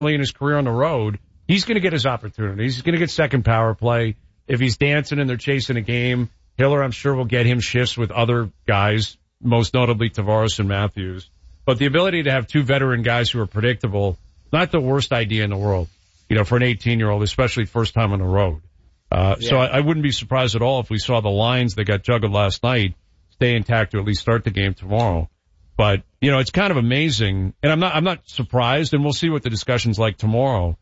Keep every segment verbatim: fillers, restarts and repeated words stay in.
in his career on the road, he's going to get his opportunities. He's going to get second power play. If he's dancing and they're chasing a game, Hiller, I'm sure, will get him shifts with other guys, most notably Tavares and Matthews. But the ability to have two veteran guys who are predictable, not the worst idea in the world, you know, for an eighteen-year-old, especially first time on the road. Uh, yeah. So I, I wouldn't be surprised at all if we saw the lines that got juggled last night stay intact or at least start the game tomorrow. But, you know, it's kind of amazing. And I'm not, I'm not surprised, and we'll see what the discussion's like tomorrow.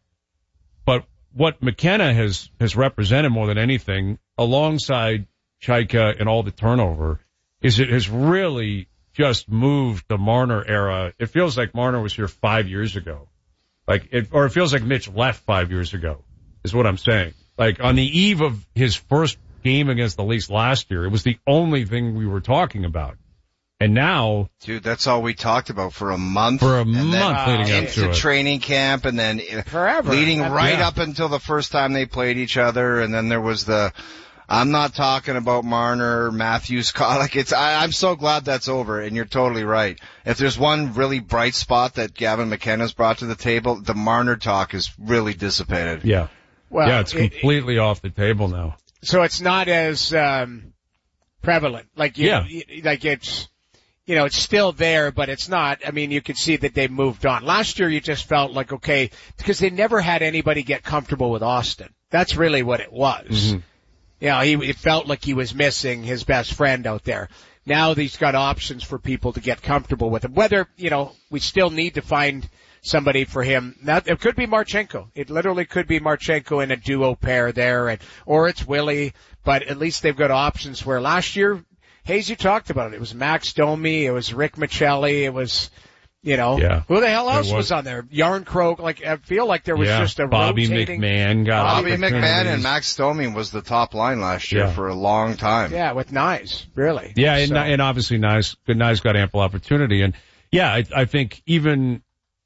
But what McKenna has, has represented more than anything, alongside Chaika and all the turnover, is it has really just moved the Marner era. It feels like Marner was here five years ago. Like, it, or it feels like Mitch left five years ago, is what I'm saying. Like, on the eve of his first game against the Leafs last year, it was the only thing we were talking about. And now, dude, that's all we talked about for a month. For a and month then, uh, leading up into to it. training camp, and then forever leading right yeah. up until the first time they played each other. And then there was the, I'm not talking about Marner, Matthews, like it's. I, I'm so glad that's over. And you're totally right. If there's one really bright spot that Gavin McKenna's brought to the table, the Marner talk is really dissipated. Yeah, well, yeah, it's completely it, off the table now. So it's not as um prevalent. Like you, yeah, like it's. You know, it's still there, but it's not. I mean, you can see that they've moved on. Last year, you just felt like, okay, because they never had anybody get comfortable with Austin. That's really what it was. Mm-hmm. You know, he, it felt like he was missing his best friend out there. Now he's got options for people to get comfortable with him. Whether, you know, we still need to find somebody for him. Now, it could be Marchenko. It literally could be Marchenko in a duo pair there, and or it's Willie, but at least they've got options where last year, Hayes, you talked about it. It was Max Domi. It was Rick Michelli. It was, you know, yeah. who the hell else was. was on there? Yarncroke. Like, I feel like there was yeah. just a Bobby rotating. McMahon got Bobby McMahon and Max Domi was the top line last year yeah. for a long time. Yeah, with Nyes, really. Yeah, and, so. and obviously Nyes, Nyes got ample opportunity. And yeah, I, I think even,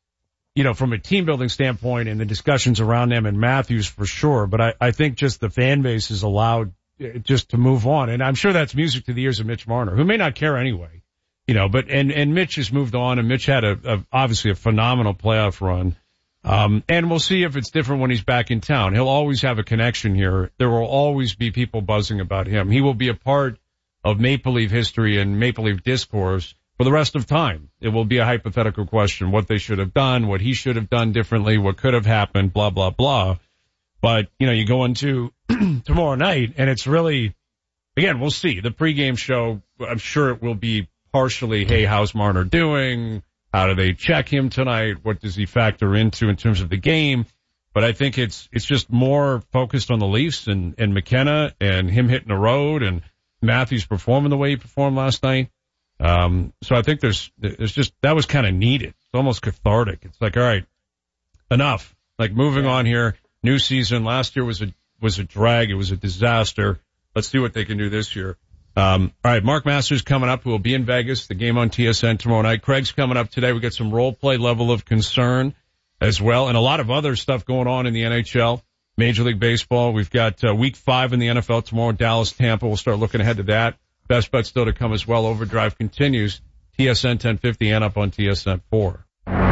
you know, from a team building standpoint and the discussions around them and Matthews for sure, but I, I think just the fan base is allowed just to move on. And I'm sure that's music to the ears of Mitch Marner, who may not care anyway, you know, but, and, and Mitch has moved on, and Mitch had a, a obviously a phenomenal playoff run. Um, and we'll see if it's different when he's back in town. He'll always have a connection here. There will always be people buzzing about him. He will be a part of Maple Leaf history and Maple Leaf discourse for the rest of time. It will be a hypothetical question, what they should have done, what he should have done differently, what could have happened, blah, blah, blah. But, you know, you go into tomorrow night, and it's really, again, we'll see. The pregame show, I'm sure it will be partially, hey, how's Marner doing? How do they check him tonight? What does he factor into in terms of the game? But I think it's it's just more focused on the Leafs and, and McKenna and him hitting the road and Matthews performing the way he performed last night. Um, so I think there's there's just, that was kind of needed. It's almost cathartic. It's like, all right, enough. Like, moving on here. New season. Last year was a was a drag. It was a disaster. Let's see what they can do this year. Um, all right, Mark Masters coming up, who will be in Vegas. The game on T S N tomorrow night. Craig's coming up today. We got some role play level of concern as well, and a lot of other stuff going on in the N H L, Major League Baseball. We've got uh, Week Five in the N F L tomorrow. Dallas, Tampa. We'll start looking ahead to that. Best bet still to come as well. Overdrive continues. T S N ten fifty and up on T S N four.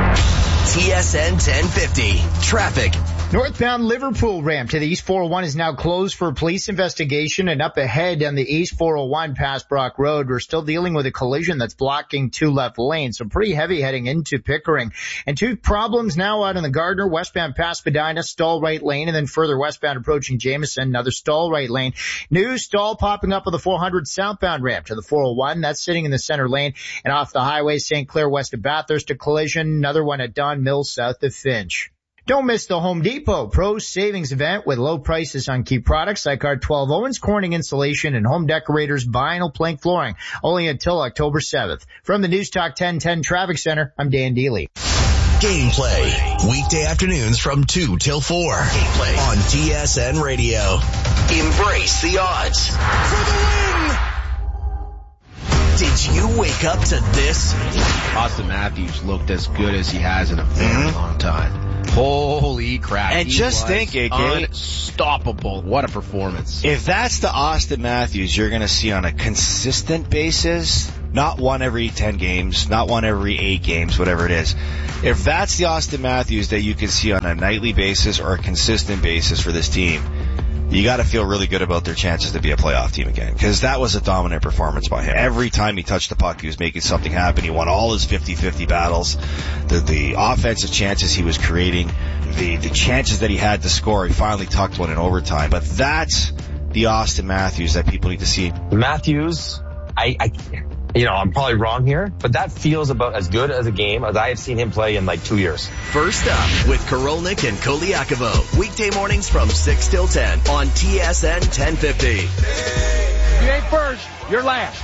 T S N ten fifty. Traffic. Northbound Liverpool ramp to the East four oh one is now closed for a police investigation, and up ahead on the East four oh one past Brock Road, we're still dealing with a collision that's blocking two left lanes, so pretty heavy heading into Pickering. And two problems now out in the Gardner, westbound past Spadina, stall right lane, and then further westbound approaching Jameson, another stall right lane. New stall popping up on the four hundred southbound ramp to the four oh one, that's sitting in the center lane, and off the highway Saint Clair west of Bathurst, a collision, another one at Don Mills south of Finch. Don't miss the Home Depot Pro Savings event with low prices on key products like our twelve Owens Corning insulation and Home Decorators vinyl plank flooring, only until October seventh. From the News Talk ten ten Traffic Center, I'm Dan Deely. Gameplay, weekday afternoons from two till four. Gameplay on T S N Radio. Embrace the odds. For the win! Did you wake up to this? Austin Matthews looked as good as he has in a very mm-hmm. long time. Holy crap. And he just was think, A K, unstoppable. What a performance. If that's the Austin Matthews you're going to see on a consistent basis, Not one every ten games, not one every eight games, whatever it is. If that's the Auston Matthews that you can see on a nightly basis or a consistent basis for this team, you got to feel really good about their chances to be a playoff team again, because that was a dominant performance by him. Every time he touched the puck, he was making something happen. He won all his fifty-fifty battles. The, the offensive chances he was creating, the, the chances that he had to score, he finally tucked one in overtime. But that's the Auston Matthews that people need to see. Matthews, I, I, you know, I'm probably wrong here, but that feels about as good as a game as I have seen him play in like two years. First Up with Korolnik and Koliakovo. Weekday mornings from six till ten on T S N ten fifty. You ain't first, you're last.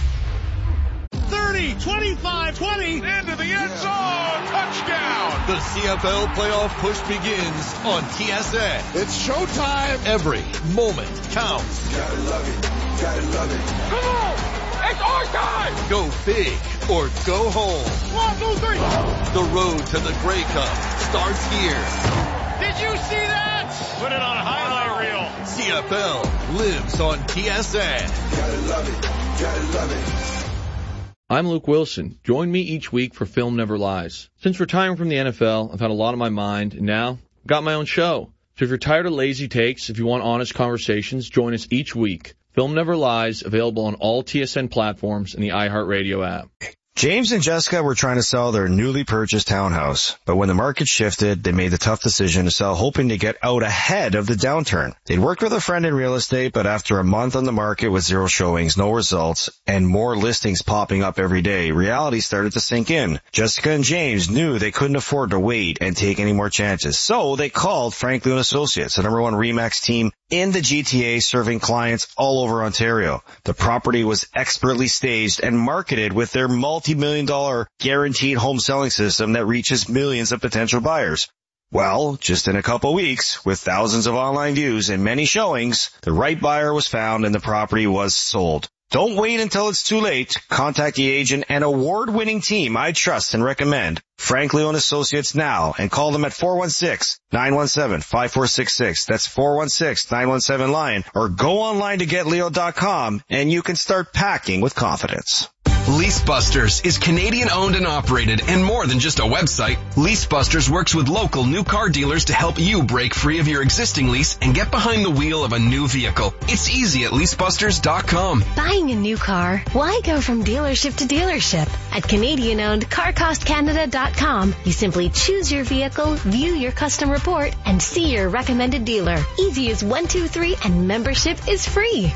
thirty, twenty-five, twenty, into the end zone, touchdown! The C F L playoff push begins on T S N. It's showtime. Every moment counts. Gotta love it, gotta love it. Come on! It's our time! Go big or go home. One, two, three. The road to the Grey Cup starts here. Did you see that? Put it on a highlight reel. C F L lives on T S N. Gotta love it, gotta love it. I'm Luke Wilson. Join me each week for Film Never Lies. Since retiring from the N F L, I've had a lot on my mind, and now I've got my own show. So if you're tired of lazy takes, if you want honest conversations, join us each week. Film Never Lies, available on all T S N platforms and the iHeartRadio app. James and Jessica were trying to sell their newly purchased townhouse, but when the market shifted, they made the tough decision to sell, hoping to get out ahead of the downturn. They'd worked with a friend in real estate, but after a month on the market with zero showings, no results, and more listings popping up every day, reality started to sink in. Jessica and James knew they couldn't afford to wait and take any more chances, so they called Franklin and Associates, the number one RE/MAX team in the G T A, serving clients all over Ontario. The property was expertly staged and marketed with their multi-million dollar guaranteed home selling system that reaches millions of potential buyers. Well, just in a couple weeks, with thousands of online views and many showings, the right buyer was found and the property was sold. Don't wait until it's too late. Contact the agent and award-winning team I trust and recommend, Frank Leo and Associates, now, and call them at four one six, nine one seven, five four six six. That's four one six, nine one seven, LION, or go online to get leo dot com and you can start packing with confidence. LeaseBusters is Canadian owned and operated, and more than just a website. LeaseBusters works with local new car dealers to help you break free of your existing lease and get behind the wheel of a new vehicle. It's easy at lease busters dot com. Buying a new car? Why go from dealership to dealership? At Canadian owned car cost canada dot com, you simply choose your vehicle, view your custom report, and see your recommended dealer. Easy as one, two, three, and membership is free.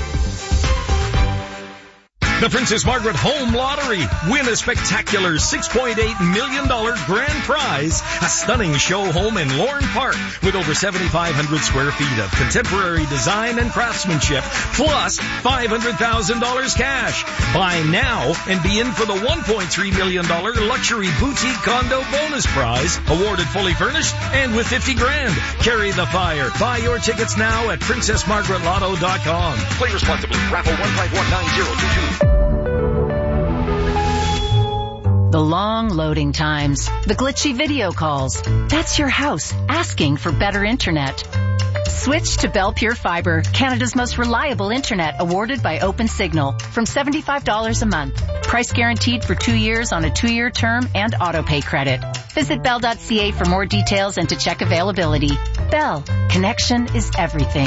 The Princess Margaret Home Lottery. Win a spectacular six point eight million dollars grand prize. A stunning show home in Lorne Park with over seventy-five hundred square feet of contemporary design and craftsmanship, plus five hundred thousand dollars cash. Buy now and be in for the one point three million dollars luxury boutique condo bonus prize, awarded fully furnished and with fifty grand. Carry the fire. Buy your tickets now at princess margaret lotto dot com. Play responsibly. Raffle one five one nine zero two two. The long loading times, the glitchy video calls. That's your house asking for better internet. Switch to Bell Pure Fiber, Canada's most reliable internet, awarded by OpenSignal, from seventy-five dollars a month. Price guaranteed for two years on a two-year term and auto-pay credit. Visit bell dot c a for more details and to check availability. Bell, connection is everything.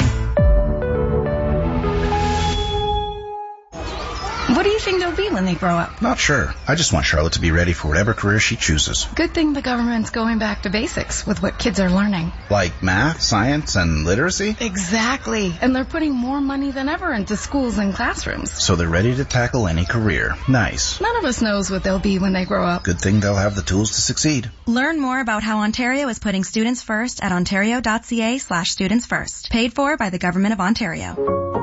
What do you think they'll be when they grow up? Not sure. I just want Charlotte to be ready for whatever career she chooses. Good thing the government's going back to basics with what kids are learning. Like math, science, and literacy? Exactly. And they're putting more money than ever into schools and classrooms. So they're ready to tackle any career. Nice. None of us knows what they'll be when they grow up. Good thing they'll have the tools to succeed. Learn more about how Ontario is putting students first at ontario dot c a slash students first. Paid for by the Government of Ontario.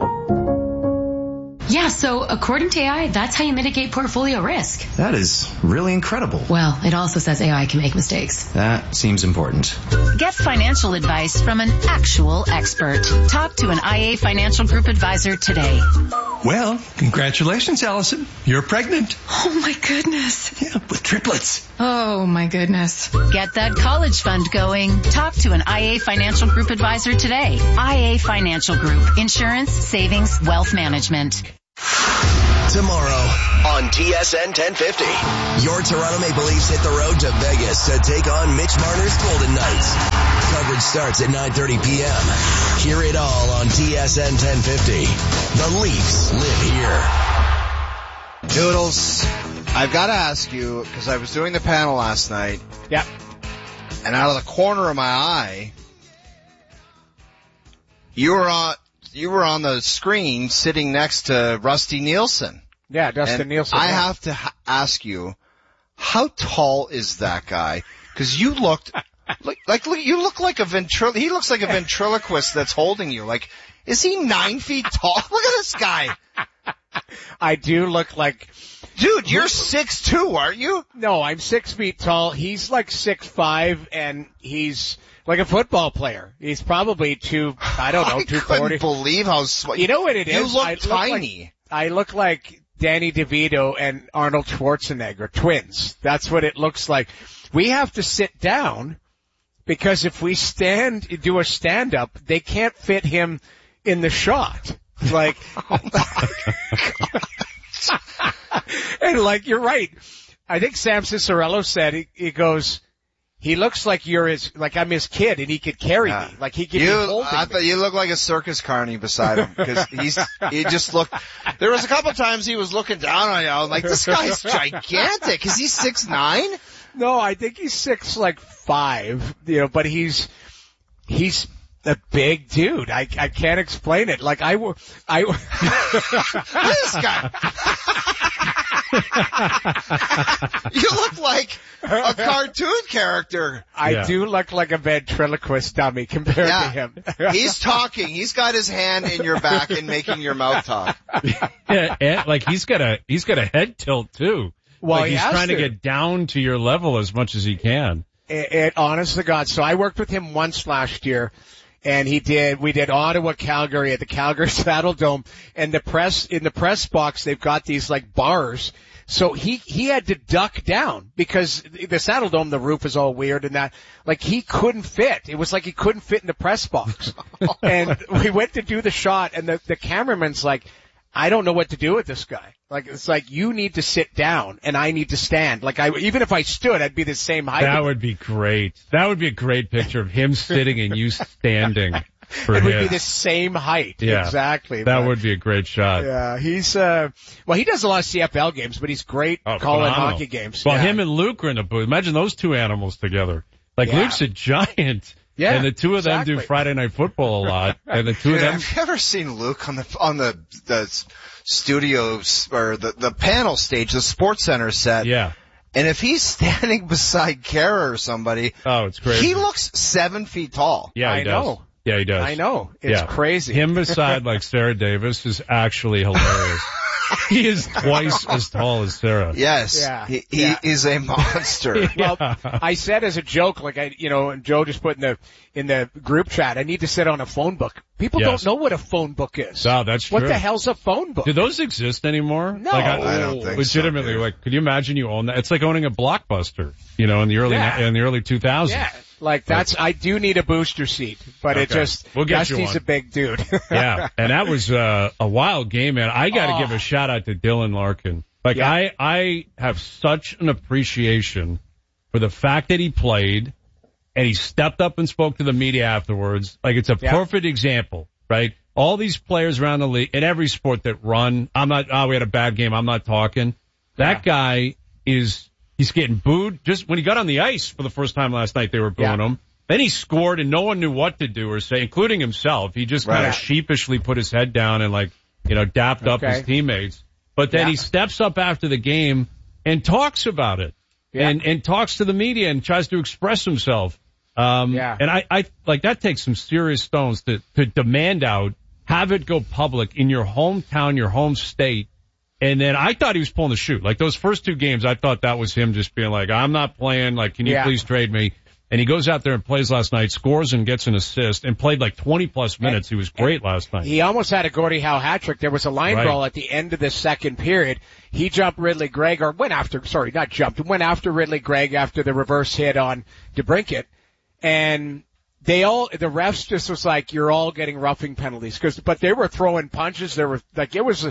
Yeah, so according to A I, that's how you mitigate portfolio risk. That is really incredible. Well, it also says A I can make mistakes. That seems important. Get financial advice from an actual expert. Talk to an I A Financial Group advisor today. Well, congratulations, Allison. You're pregnant. Oh my goodness. Yeah, with triplets. Oh my goodness. Get that college fund going. Talk to an I A Financial Group advisor today. I A Financial Group. Insurance, savings, wealth management. Tomorrow on T S N ten fifty. Your Toronto Maple Leafs hit the road to Vegas to take on Mitch Marner's Golden Knights. Coverage starts at nine thirty p.m. Hear it all on T S N ten fifty. The Leafs live here. Doodles, I've got to ask you, because I was doing the panel last night. Yep. And out of the corner of my eye, you were on, you were on the screen sitting next to Rusty Nielsen. Yeah, Dustin and Nielsen. I yeah. have to ha- ask you, how tall is that guy? Because you looked, like, like look, you look like a ventrilo- he looks like a ventriloquist that's holding you. Like, is he nine feet tall? Look at this guy. I do look like... Dude, you're six two, aren't you? No, I'm six feet tall. He's like six five, and he's like a football player. He's probably two, I don't know, I two forty. I couldn't believe how... Sw- you know what it is? You look I tiny. Look like, I look like Danny DeVito and Arnold Schwarzenegger, twins. That's what it looks like. We have to sit down because if we stand, do a stand-up, they can't fit him in the shot. Like... oh my God. And like, you're right. I think Sam Cicerello said, he, he goes, he looks like you're his, like I'm his kid and he could carry yeah. me. Like he could you, be holding I me. thought you look like a circus carny beside him because he's, he just looked, there was a couple times he was looking down on you. I was like, this guy's gigantic. Is he six nine? No, I think he's six, like five, you know, but he's, he's, a big dude. I I can't explain it. Like I were, I this guy. You look like a cartoon character. I yeah. do look like a ventriloquist dummy compared yeah. to him. He's talking. He's got his hand in your back and making your mouth talk. Yeah, and, like he's got a he's got a head tilt too. Well, like he he's has trying to. to get down to your level as much as he can. It, it, honest to God. So I worked with him once last year. And he did, we did Ottawa, Calgary at the Calgary Saddle Dome, and the press, in the press box, they've got these like bars. So he, he had to duck down because the Saddle Dome, the roof is all weird and that, like he couldn't fit. It was like he couldn't fit in the press box. And we went to do the shot and the, the cameraman's like, I don't know what to do with this guy. Like, it's like, you need to sit down and I need to stand. Like I, even if I stood, I'd be the same height. That would be great. That would be a great picture of him sitting and you standing for it him. It would be the same height. Yeah. Exactly. That but, would be a great shot. Yeah, he's, uh, well, he does a lot of C F L games, but he's great oh, calling phenomenal. hockey games. Well, yeah. him and Luke are in a booth. Imagine those two animals together. Like yeah. Luke's a giant. Yeah, and the two of exactly. them do Friday Night Football a lot. And the two Dude, of them. Have you ever seen Luke on the on the the studios or the the panel stage, the Sports Center set? Yeah. And if he's standing beside Kara or somebody, oh, it's crazy. He looks seven feet tall. Yeah, he I does. know. Yeah, he does. I know. It's yeah. crazy. Him beside like Sarah Davis is actually hilarious. He is twice as tall as Sarah. Yes. Yeah. He, he yeah. is a monster. Well, I said as a joke, like I, you know, and Joe just put in the, in the group chat, I need to sit on a phone book. People yes. don't know what a phone book is. No, that's true. What the hell's a phone book? Do those exist anymore? No. Like, I, I don't think legitimately, so, like, could you imagine you own that? It's like owning a Blockbuster, you know, in the early, yeah. in the early two thousands. Yeah. Like that's, I do need a booster seat, but okay. it just, we'll get you Dusty's one. a big dude. Yeah. And that was, uh, a wild game, man. I gotta oh. give a shout out to Dylan Larkin. Like yeah. I, I have such an appreciation for the fact that he played and he stepped up and spoke to the media afterwards. Like it's a yeah. perfect example, right? All these players around the league in every sport that run, I'm not, oh, we had a bad game. I'm not talking. That yeah. guy is, he's getting booed. Just when he got on the ice for the first time last night, they were booing yeah. him. Then he scored and no one knew what to do or say, including himself. He just kind right. of sheepishly put his head down and like, you know, dapped okay. up his teammates. But then yeah. he steps up after the game and talks about it yeah. and, and talks to the media and tries to express himself. Um, yeah. and I, I, like that takes some serious stones to, to demand out, have it go public in your hometown, your home state. And then I thought he was pulling the shoot. Like those first two games, I thought that was him just being like, I'm not playing. Like, can you yeah. please trade me? And he goes out there and plays last night, scores and gets an assist, and played like twenty plus minutes. He was great last night. He almost had a Gordie Howe hat trick. There was a line right. brawl at the end of the second period. He jumped Ridley Gregg, or went after, sorry, not jumped, went after Ridley Gregg after the reverse hit on DeBrincat. And they all, the refs just was like, you're all getting roughing penalties. Cause, but they were throwing punches. There were, like, it was, a,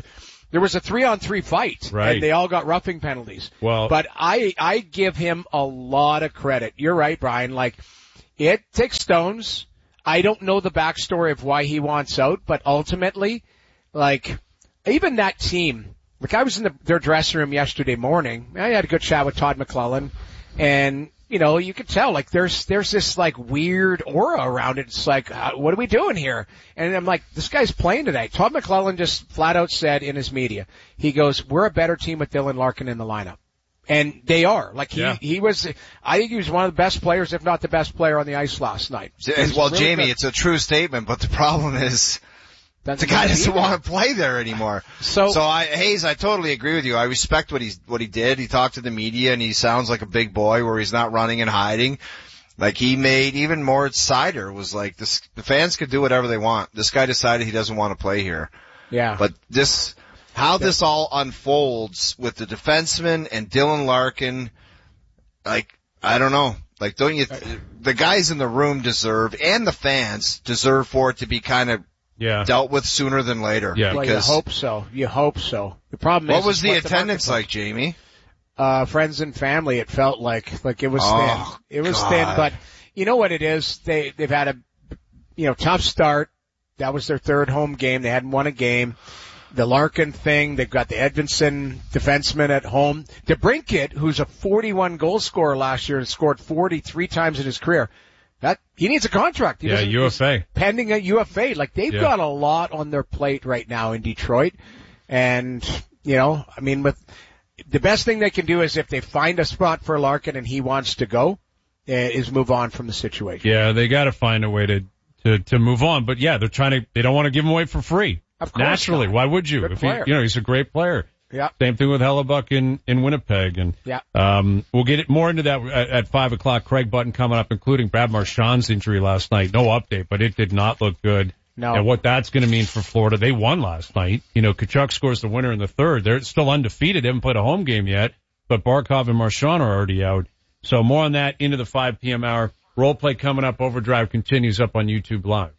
there was a three-on-three fight, right. and they all got roughing penalties. Well, but I I give him a lot of credit. You're right, Brian. Like, it takes stones. I don't know the backstory of why he wants out, but ultimately, like, even that team. Like, I was in the, their dressing room yesterday morning. I had a good chat with Todd McClellan, and you know, you could tell, like, there's, there's this, like, weird aura around it. It's like, uh, what are we doing here? And I'm like, this guy's playing today. Todd McClellan just flat out said in his media, he goes, we're a better team with Dylan Larkin in the lineup. And they are. Like, he, yeah. he was, I think he was one of the best players, if not the best player on the ice last night. Well, really Jamie, good. It's a true statement, but the problem is, That's the guy doesn't want to play there anymore. So, so I, Hayes, I totally agree with you. I respect what he's, what he did. He talked to the media and he sounds like a big boy where he's not running and hiding. Like, he made, even Moritz Seider was like, this, the fans could do whatever they want. This guy decided he doesn't want to play here. Yeah. But this, how yeah. this all unfolds with the defenseman and Dylan Larkin, like, I don't know. Like, don't you, the guys in the room deserve, and the fans deserve for it to be kind of, Yeah. dealt with sooner than later. Yeah. Well, because you hope so. You hope so. The problem what is, was is the what attendance the like, Jamie? Uh, friends and family. It felt like like it was oh, thin. It was God. thin, but you know what it is? They they've had a you know tough start. That was their third home game. They hadn't won a game. The Larkin thing. They've got the Edmondson defenseman at home. DeBrincat, who's a forty-one goal scorer last year and scored forty-three times in his career. That, he needs a contract. He yeah, U F A. Pending a U F A. Like, they've yeah. got a lot on their plate right now in Detroit. And, you know, I mean, with, the best thing they can do is if they find a spot for Larkin and he wants to go, uh, is move on from the situation. Yeah, they gotta find a way to, to, to move on. But yeah, they're trying to, they don't want to give him away for free. Of course. Naturally. Not. Why would you? Good if player. he, you know, he's a great player. Yeah. Same thing with Hellebuck in, in Winnipeg. And, yeah. um, we'll get it more into that at, at five o'clock. Craig Button coming up, including Brad Marchand's injury last night. No update, but it did not look good. No. And what that's going to mean for Florida. They won last night. You know, Tkachuk scores the winner in the third. They're still undefeated. They haven't played a home game yet, but Barkov and Marchand are already out. So more on that into the five p.m. hour. Role play coming up. Overdrive continues up on YouTube Live.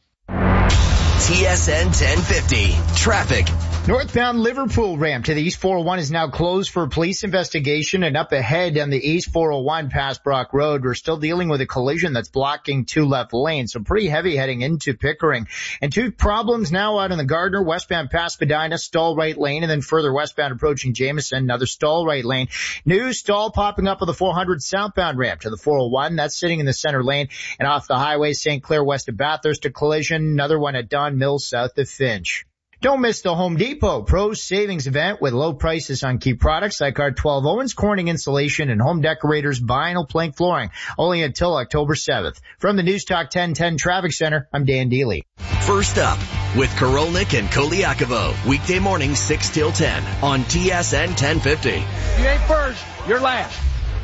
T S N ten fifty. Traffic. Northbound Liverpool ramp to the East four oh one is now closed for police investigation, and up ahead on the East four oh one past Brock Road, we're still dealing with a collision that's blocking two left lanes. So pretty heavy heading into Pickering. And two problems now out in the Gardner, westbound past Spadina, stall right lane, and then further westbound approaching Jameson, another stall right lane. New stall popping up on the four hundred southbound ramp to the four oh one. That's sitting in the center lane, and off the highway Saint Clair west of Bathurst, a collision, another one at Don Mills south of Finch. Don't miss the Home Depot Pro Savings event with low prices on key products like our twelve Owens Corning insulation and Home Decorators vinyl plank flooring, only until October seventh. From the News Talk ten ten Traffic Center, I'm Dan Deely. First up with Korolnik and Koliakovo, weekday morning six till ten on T S N ten fifty. You ain't first, you're last.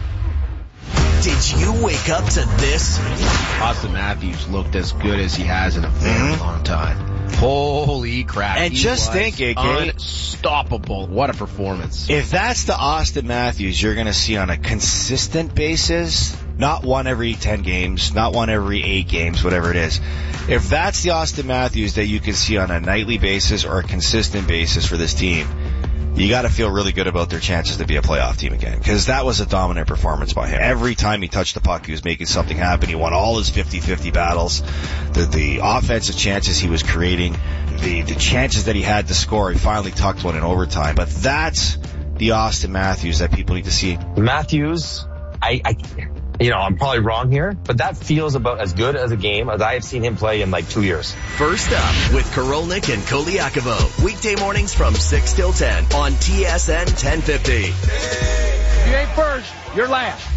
Did you wake up to this? Austin Matthews looked as good as he has in a very mm-hmm. long time. Holy crap. And he just was think, A K, unstoppable. What a performance. If that's the Austin Matthews you're going to see on a consistent basis, not one every ten games, not one every eight games, whatever it is. If that's the Austin Matthews that you can see on a nightly basis or a consistent basis for this team, you got to feel really good about their chances to be a playoff team again, because that was a dominant performance by him. Every time he touched the puck, he was making something happen. He won all his fifty-fifty battles. The, the offensive chances he was creating, the, the chances that he had to score, he finally tucked one in overtime. But that's the Austin Matthews that people need to see. Matthews, I, I, you know, I'm probably wrong here, but that feels about as good as a game as I have seen him play in like two years. First up with Korolnik and Koliakovo, weekday mornings from six till ten on T S N ten fifty. You ain't first, you're last.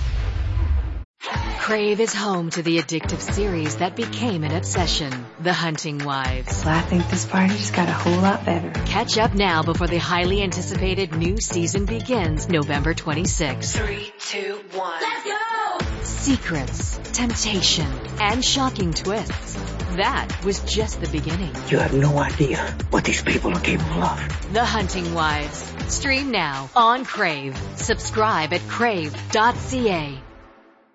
Crave is home to the addictive series that became an obsession, The Hunting Wives. Well, I think this party just got a whole lot better. Catch up now before the highly anticipated new season begins November twenty-sixth. Three, two, one. Let's go! Secrets, temptation, and shocking twists. That was just the beginning. You have no idea what these people are capable of. The Hunting Wives. Stream now on Crave. Subscribe at crave dot c a.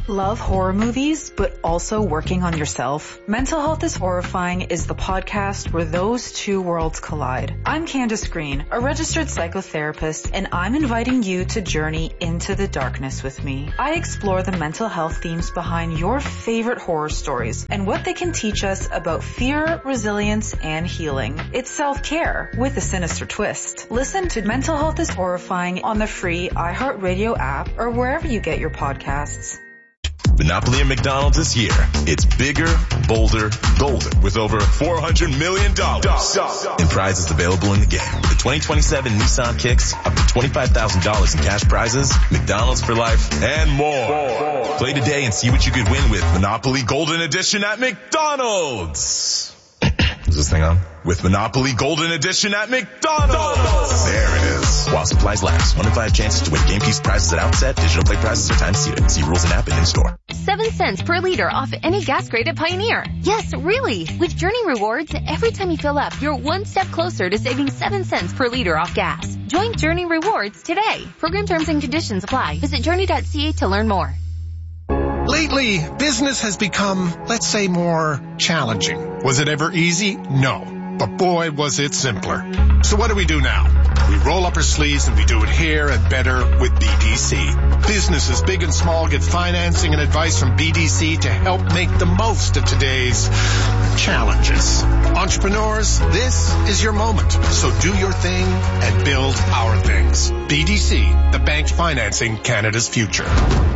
Love horror movies, but also working on yourself? Mental Health is Horrifying is the podcast where those two worlds collide. I'm Candace Green, a registered psychotherapist, and I'm inviting you to journey into the darkness with me. I explore the mental health themes behind your favorite horror stories and what they can teach us about fear, resilience, and healing. It's self-care with a sinister twist. Listen to Mental Health is Horrifying on the free iHeartRadio app or wherever you get your podcasts. Monopoly and McDonald's this year. It's bigger, bolder, golden with over four hundred million dollars in prizes available in the game. The twenty twenty-seven Nissan Kicks, up to twenty-five thousand dollars in cash prizes, McDonald's for life, and more. Play today and see what you could win with Monopoly Golden Edition at McDonald's. Is this thing on? With Monopoly Golden Edition at McDonald's. There it is. While supplies last. One in five chances to win game piece prizes at outset. Digital play prizes are time seated. See rules and app and in store. Seven cents per liter off any gas grade at Pioneer. Yes, really. With Journey Rewards, every time you fill up, you're one step closer to saving seven cents per liter off gas. Join Journey Rewards today. Program terms and conditions apply. Visit journey dot c a to learn more. Lately, business has become, let's say, more challenging. Was it ever easy? No. But boy, was it simpler. So what do we do now? We roll up our sleeves and we do it here and better with B D C. Businesses big and small get financing and advice from B D C to help make the most of today's challenges. Entrepreneurs, this is your moment. So do your thing and build our things. B D C, the bank financing Canada's future.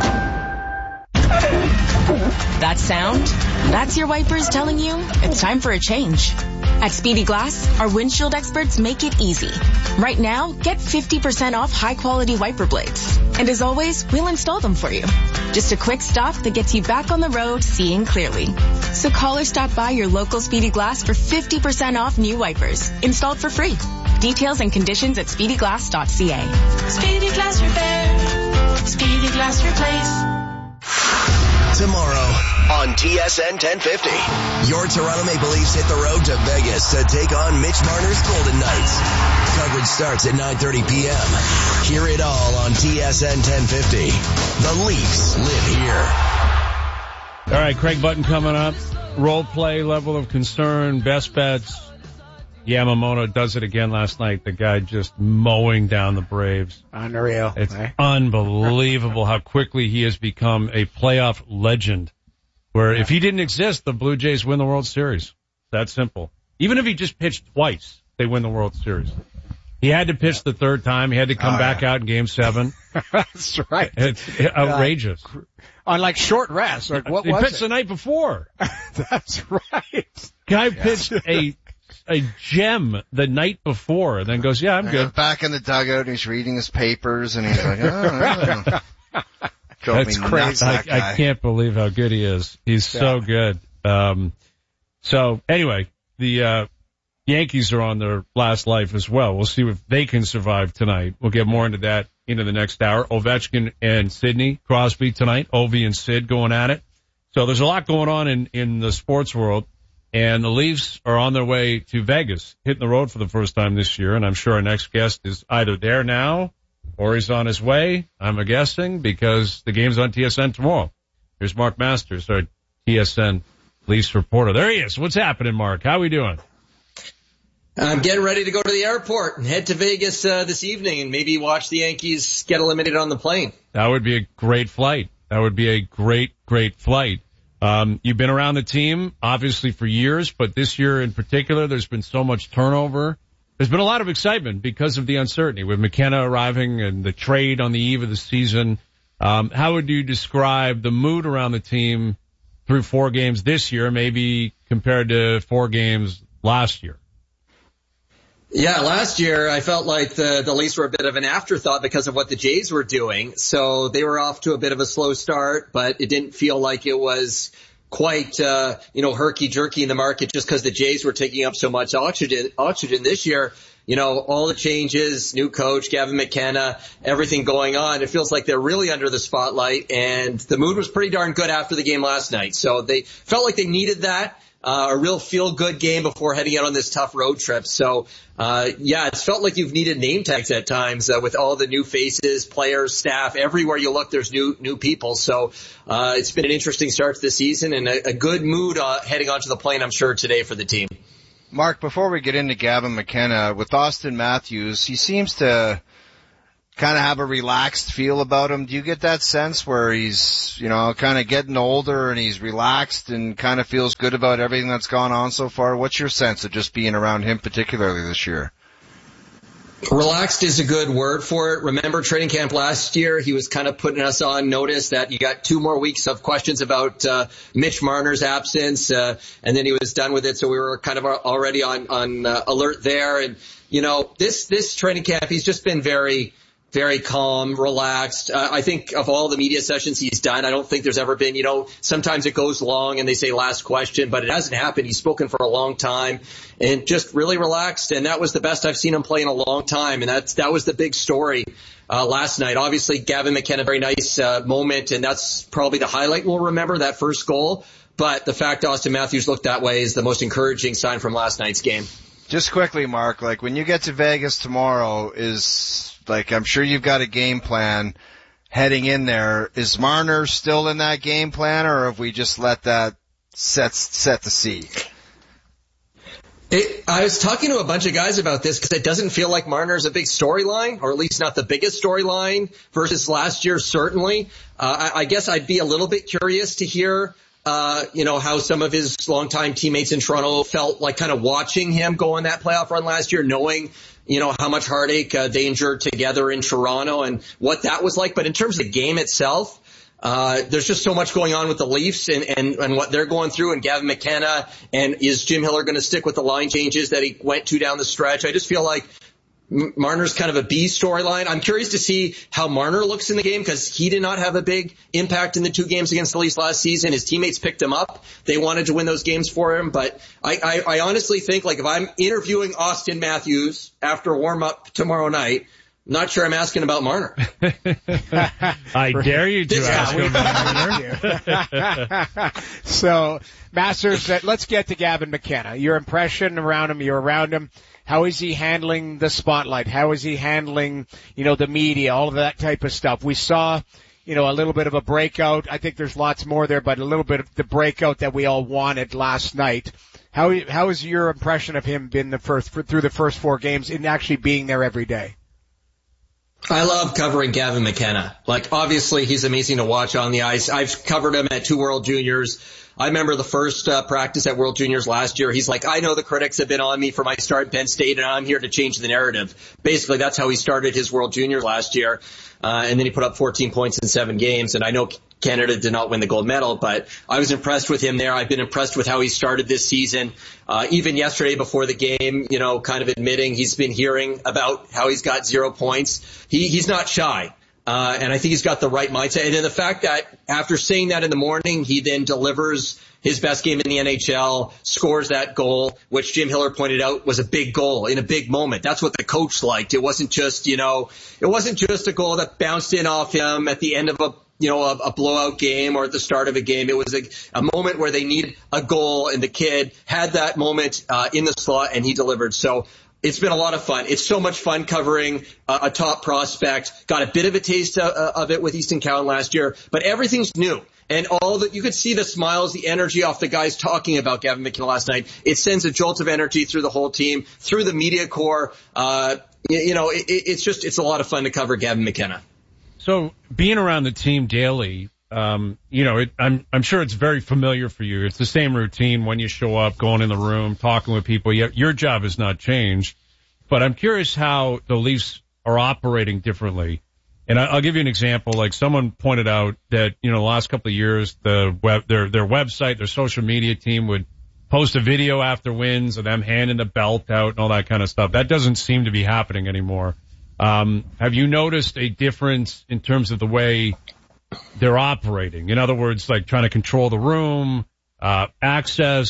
That sound? That's your wipers telling you it's time for a change. At Speedy Glass, our windshield experts make it easy. Right now, get fifty percent off high-quality wiper blades. And as always, we'll install them for you. Just a quick stop that gets you back on the road seeing clearly. So call or stop by your local Speedy Glass for fifty percent off new wipers, installed for free. Details and conditions at speedy glass dot c a. Speedy Glass Repair. Speedy Glass Replace. Tomorrow on T S N ten fifty. Your Toronto Maple Leafs hit the road to Vegas to take on Mitch Marner's Golden Knights. Coverage starts at nine thirty p.m. Hear it all on T S N ten fifty. The Leafs live here. All right, Craig Button coming up. Role play, level of concern, best bets. Yamamoto does it again last night. The guy just mowing down the Braves. Unreal. It's eh? unbelievable how quickly he has become a playoff legend. Where if he didn't exist, the Blue Jays win the World Series. That simple. Even if he just pitched twice, they win the World Series. He had to pitch the third time. He had to come oh, back yeah. out in Game Seven. That's right. It's outrageous. Uh, on like short rest. Like what he was pitched it? the night before. That's right. Guy pitched a a gem the night before and then goes, yeah, I'm good. Back in the dugout and he's reading his papers and he's like, oh, oh. That's crazy. That I, I can't believe how good he is. He's yeah. so good. Um, so anyway, the, uh, Yankees are on their last life as well. We'll see if they can survive tonight. We'll get more into that into the next hour. Ovechkin and Sidney Crosby tonight. Ovi and Sid going at it. So there's a lot going on in, in the sports world. And the Leafs are on their way to Vegas, hitting the road for the first time this year. And I'm sure our next guest is either there now or he's on his way, I'm guessing, because the game's on T S N tomorrow. Here's Mark Masters, our T S N Leafs reporter. There he is. What's happening, Mark? How are we doing? I'm getting ready to go to the airport and head to Vegas uh, this evening and maybe watch the Yankees get eliminated on the plane. That would be a great flight. That would be a great, great flight. Um, you've been around the team, obviously, for years, but this year in particular, there's been so much turnover. There's been a lot of excitement because of the uncertainty with McKenna arriving and the trade on the eve of the season. Um, how would you describe the mood around the team through four games this year, maybe compared to four games last year? Yeah, last year I felt like the, the Leafs were a bit of an afterthought because of what the Jays were doing. So they were off to a bit of a slow start, but it didn't feel like it was quite, uh, you know, herky-jerky in the market just because the Jays were taking up so much oxygen. Oxygen this year, you know, all the changes, new coach, Gavin McKenna, everything going on. It feels like they're really under the spotlight, and the mood was pretty darn good after the game last night. So they felt like they needed that. uh, a real feel-good game before heading out on this tough road trip. So, uh, yeah, it's felt like you've needed name tags at times uh, with all the new faces, players, staff. Everywhere you look, there's new new people. So uh, it's been an interesting start to the season and a, a good mood uh, heading onto the plane, I'm sure, today for the team. Mark, before we get into Gavin McKenna, with Austin Matthews, he seems to kind of have a relaxed feel about him. Do you get that sense where he's, you know, kind of getting older and he's relaxed and kind of feels good about everything that's gone on so far? What's your sense of just being around him particularly this year? Relaxed is a good word for it. Remember training camp last year, he was kind of putting us on notice that you got two more weeks of questions about uh, Mitch Marner's absence, uh, and then he was done with it, so we were kind of already on, on uh, alert there. And, you know, this, this training camp, he's just been very, very calm, relaxed. Uh, I think of all the media sessions he's done, I don't think there's ever been, you know, sometimes it goes long and they say last question, but it hasn't happened. He's spoken for a long time and just really relaxed. And that was the best I've seen him play in a long time. And that's, that was the big story, uh, last night. Obviously, Gavin McKenna, very nice, uh, moment. And that's probably the highlight we'll remember, that first goal. But the fact Austin Matthews looked that way is the most encouraging sign from last night's game. Just quickly, Mark, like when you get to Vegas tomorrow, is, like, I'm sure you've got a game plan heading in there. Is Marner still in that game plan, or have we just let that set, set the sea? It, I was talking to a bunch of guys about this because it doesn't feel like Marner's a big storyline, or at least not the biggest storyline versus last year, certainly. Uh, I, I guess I'd be a little bit curious to hear Uh, you know, how some of his longtime teammates in Toronto felt like kind of watching him go on that playoff run last year, knowing, you know, how much heartache uh, they endured together in Toronto and what that was like. But in terms of the game itself, uh, there's just so much going on with the Leafs and, and, and what they're going through, and Gavin McKenna, and is Jim Hiller going to stick with the line changes that he went to down the stretch? I just feel like Marner's kind of a B storyline. I'm curious to see how Marner looks in the game because he did not have a big impact in the two games against the Leafs last season. His teammates picked him up. They wanted to win those games for him. But I, I, I honestly think, like, if I'm interviewing Austin Matthews after warm-up tomorrow night, I'm not sure I'm asking about Marner. I dare you to ask him about Marner. So, Masters, let's get to Gavin McKenna. Your impression around him, you're around him. How is he handling the spotlight? How is he handling, you know, the media, all of that type of stuff? We saw, you know, a little bit of a breakout. I think there's lots more there, but a little bit of the breakout that we all wanted last night. How how has your impression of him been the first through the first four games in actually being there every day? I love covering Gavin McKenna. Like, obviously, he's amazing to watch on the ice. I've covered him at two World Juniors. I remember the first uh, practice at World Juniors last year. He's like, I know the critics have been on me for my start at Penn State, and I'm here to change the narrative. Basically, that's how he started his World Juniors last year. Uh, and then he put up fourteen points in seven games. And I know Canada did not win the gold medal, but I was impressed with him there. I've been impressed with how he started this season. Uh, even yesterday before the game, you know, kind of admitting he's been hearing about how he's got zero points. He, he's not shy. Uh, and I think he's got the right mindset. And then the fact that after saying that in the morning, he then delivers his best game in the N H L, scores that goal, which Jim Hiller pointed out was a big goal in a big moment. That's what the coach liked. It wasn't just, you know, it wasn't just a goal that bounced in off him at the end of a, you know, a, a blowout game or at the start of a game. It was a, a moment where they needed a goal, and the kid had that moment uh, in the slot, and he delivered. So it's been a lot of fun. It's so much fun covering uh, a top prospect. Got a bit of a taste of, of it with Easton Cowan last year, but everything's new. And all that, you could see the smiles, the energy off the guys talking about Gavin McKenna last night. It sends a jolt of energy through the whole team, through the media corps. Uh, you, you know, it, it's just, it's a lot of fun to cover Gavin McKenna. So being around the team daily, um, you know, it, I'm, I'm sure it's very familiar for you. It's the same routine when you show up, going in the room, talking with people. Your job has not changed, but I'm curious how the Leafs are operating differently. And I'll give you an example. Like, someone pointed out that, you know, the last couple of years, the web, their, their website, their social media team would post a video after wins of them handing the belt out and all that kind of stuff. That doesn't seem to be happening anymore. Um, have you noticed a difference in terms of the way they're operating? In other words, like trying to control the room, uh, access,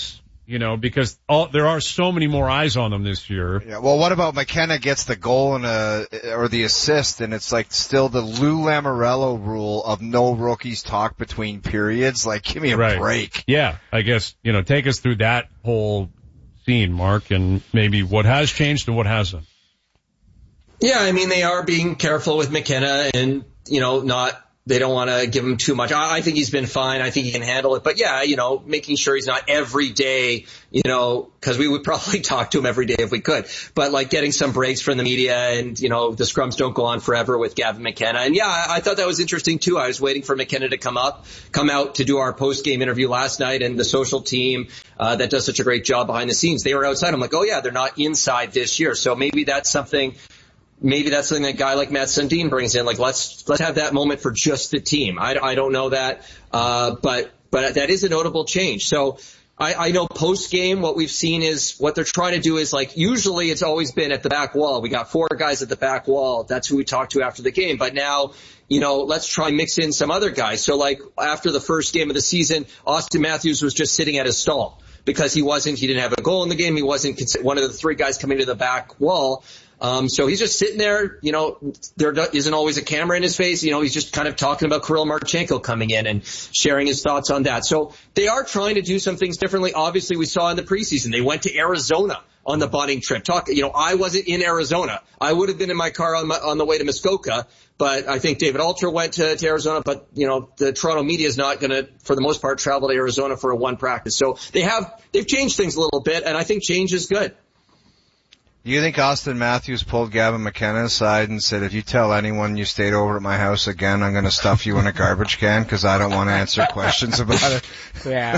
you know, because all, there are so many more eyes on them this year. Yeah, well, what about McKenna gets the goal and a, or the assist, and it's like still the Lou Lamoriello rule of no rookies talk between periods? Like, give me a right. break. Yeah, I guess, you know, take us through that whole scene, Mark, and maybe what has changed and what hasn't. Yeah, I mean, they are being careful with McKenna and, you know, not, they don't want to give him too much. I, I think he's been fine. I think he can handle it. But yeah, you know, making sure he's not every day, you know, because we would probably talk to him every day if we could. But like getting some breaks from the media and, you know, the scrums don't go on forever with Gavin McKenna. And yeah, I, I thought that was interesting too. I was waiting for McKenna to come up, come out to do our post-game interview last night, and the social team uh, that does such a great job behind the scenes, they were outside. I'm like, oh yeah, they're not inside this year. So maybe that's something Maybe that's something that a guy like Matt Sundin brings in. Like, let's let's have that moment for just the team. I, I don't know that, uh, but but that is a notable change. So I, I know post game, what we've seen is what they're trying to do is like usually it's always been at the back wall. We got four guys at the back wall. That's who we talk to after the game. But now, you know, let's try and mix in some other guys. So like after the first game of the season, Austin Matthews was just sitting at his stall because he wasn't. He didn't have a goal in the game. He wasn't one of the three guys coming to the back wall. Um, so he's just sitting there, you know, there isn't always a camera in his face. You know, he's just kind of talking about Kirill Marchenko coming in and sharing his thoughts on that. So they are trying to do some things differently. Obviously, we saw in the preseason, they went to Arizona on the bonding trip. Talk, you know, I wasn't in Arizona. I would have been in my car on, my, on the way to Muskoka, but I think David Alter went to, to Arizona. But, you know, the Toronto media is not going to, for the most part, travel to Arizona for a one practice. So they have, they've changed things a little bit, and I think change is good. You think Austin Matthews pulled Gavin McKenna aside and said, if you tell anyone you stayed over at my house again, I'm going to stuff you in a garbage can because I don't want to answer questions about it? Yeah.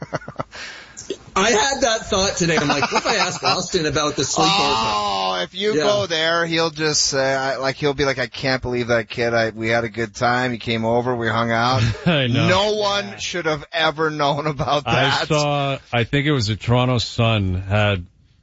I had that thought today. I'm like, what if I ask Austin about the sleepover? Oh, if you yeah. go there, he'll just say, I, like, he'll be like, I can't believe that kid. I, we had a good time. He came over. We hung out. I know. No one yeah. should have ever known about that. I saw, I think it was the Toronto Sun had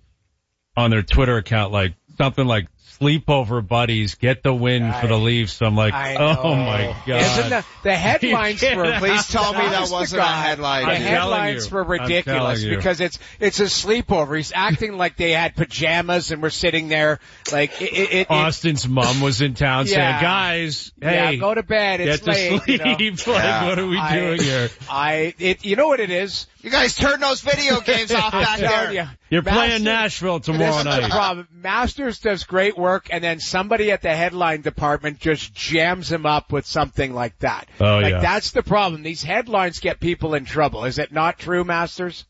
on their Twitter account, like something like sleepover buddies get the win I, for the Leafs. I'm like, oh my God. Isn't the, the headlines for, please tell me that wasn't a headline. The I'm headlines were ridiculous because it's, it's a sleepover. He's acting like they had pajamas and we're sitting there like it, it, it Austin's mom was in town yeah. saying, guys, hey, yeah, go to bed. It's get late. to sleep. You know? Like, yeah. what are we I, doing here? I, it, you know what it is? You guys turn those video games off back there. You, You're Masters, playing Nashville tomorrow this night. Is the problem. Masters does great work, and then somebody at the headline department just jams him up with something like that. Oh, like yeah. That's the problem. These headlines get people in trouble. Is it not true, Masters?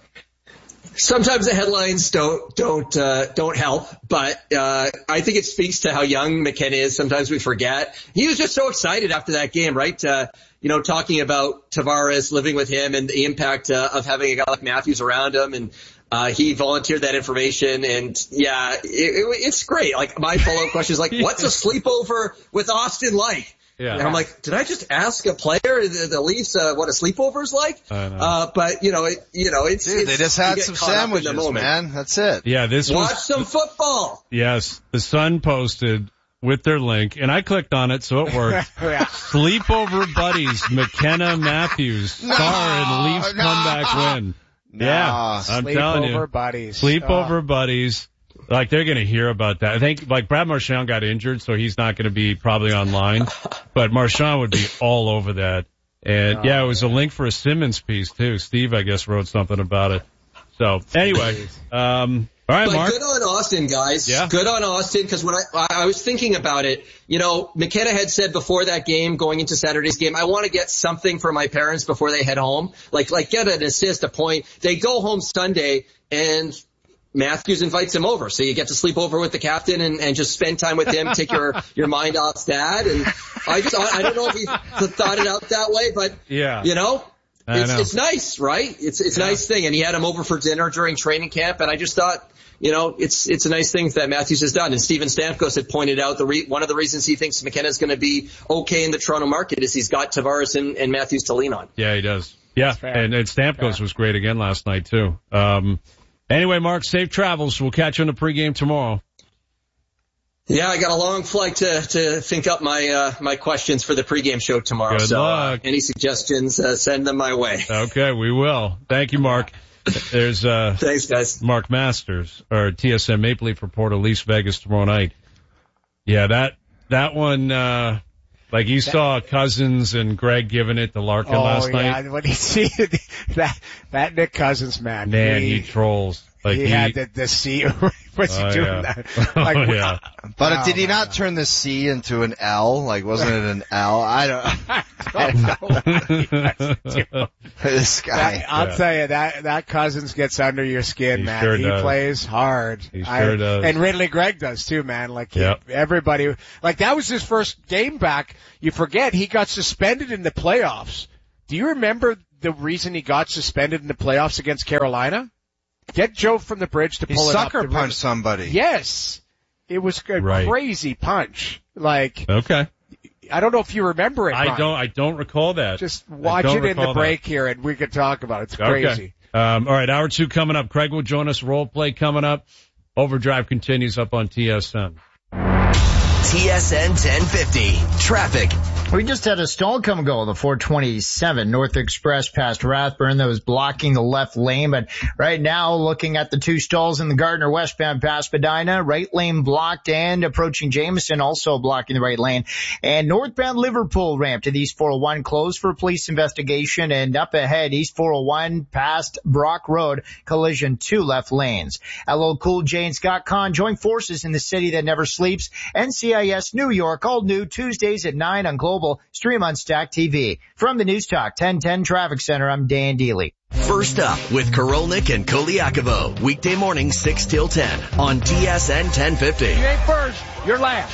Sometimes the headlines don't don't uh, don't help, but uh, I think it speaks to how young McKenna is. Sometimes we forget. He was just so excited after that game, right? Uh, you know, talking about Tavares, living with him, and the impact uh, of having a guy like Matthews around him, and uh, he volunteered that information, and yeah, it, it, it's great. Like my follow-up question is like, what's a sleepover with Austin like? Yeah. And I'm like, did I just ask a player, the, the Leafs, uh, what a sleepover is like? I know. Uh, but you know, it, you know, it's, Dude, it's they just had some sandwiches, man. That's it. Yeah, this Watch was, some football. Yes, the Sun posted with their link, and I clicked on it, so it worked. yeah. Sleepover buddies, McKenna Matthews, star no, in Leafs no. comeback win. No. Yeah, I'm telling you. Sleepover buddies. Sleepover oh. buddies. Like, they're going to hear about that. I think, like, Brad Marchand got injured, so he's not going to be probably online. But Marchand would be all over that. And, oh, yeah, it was a link for a Simmons piece, too. Steve, I guess, wrote something about it. So, anyway, um, all right, but Mark. Good on Austin, guys. Yeah. Good on Austin, because when I, I was thinking about it, you know, McKenna had said before that game, going into Saturday's game, I want to get something for my parents before they head home. Like, like get an assist, a point. They go home Sunday, and Matthews invites him over. So you get to sleep over with the captain and, and just spend time with him, take your, your mind off dad. And I just, I don't know if he thought it out that way, but, yeah. you know, it's, know. it's nice, right? It's, it's a yeah. nice thing. And he had him over for dinner during training camp. And I just thought, you know, it's, it's a nice thing that Matthews has done. And Steven Stamkos had pointed out the re, one of the reasons he thinks McKenna's going to be okay in the Toronto market is he's got Tavares and, and Matthews to lean on. Yeah, he does. Yeah. And, and Stamkos yeah. was great again last night too. Um, Anyway, Mark, safe travels. We'll catch you on the pregame tomorrow. Yeah, I got a long flight to, to think up my, uh, my questions for the pregame show tomorrow. Good so, luck. Uh, any suggestions, uh, send them my way. Okay, we will. Thank you, Mark. There's, uh, thanks, guys. Mark Masters, or T S N Maple Leaf reporter, Leafs Vegas tomorrow night. Yeah, that, that one, uh, like you that, saw Cousins and Greg giving it to Larkin oh, last yeah. night. When he see that, that Nick Cousins, man. Man, he, he trolls. Like he, he had the, the C. What's he oh, doing yeah. that? Like, oh, yeah. But oh, did he not God. turn the C into an L? Like, wasn't it an L? I don't, I don't know. This guy. That, I'll yeah. tell you, that, that Cousins gets under your skin, he man. Sure he does. plays hard. He sure I, does. And Ridley Gregg does too, man. Like, he, yep. everybody, like that was his first game back. You forget he got suspended in the playoffs. Do you remember the reason he got suspended in the playoffs against Carolina? Get Joe from the bridge to He pull it up. sucker punched somebody. Yes. It was a Right. crazy punch. Like, Okay. I don't know if you remember it, I Brian. don't, I don't recall that. Just watch don't it in the recall break that. here and we can talk about it. It's Okay. crazy. Um, all right, hour two coming up. Craig will join us. Role play coming up. Overdrive continues up on T S N. T S N ten fifty. Traffic. We just had a stall come and go, the four twenty-seven North Express past Rathburn that was blocking the left lane. But right now, looking at the two stalls in the Gardner westbound past Medina, right lane blocked and approaching Jameson also blocking the right lane. And northbound Liverpool ramp to the East four oh one closed for police investigation, and up ahead, East four oh one past Brock Road, collision two left lanes. L L Cool J and Scott Conn join forces in the city that never sleeps. N C I S New York, all new Tuesdays at nine on Global. Stream on Stack T V. From the News Talk ten ten Traffic Center, I'm Dan Deely. First up with Korolnik and Koliakovo. Weekday morning six till ten on T S N ten fifty. You ain't first, you're last.